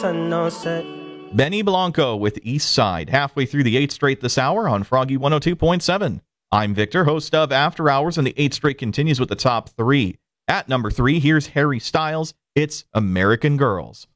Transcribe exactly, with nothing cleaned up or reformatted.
Benny Blanco with East Side, halfway through the eighth straight this hour on Froggy one oh two point seven. I'm Victor, host of After Hours, and the eighth straight continues with the top three. At number three, here's Harry Styles. It's American Girls.